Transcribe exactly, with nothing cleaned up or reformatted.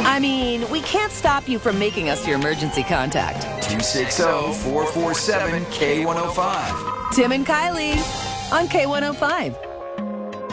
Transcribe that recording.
I mean, we can't stop you from making us your emergency contact. two six zero, four four seven, K one oh five. Tim and Kylie on K one oh five.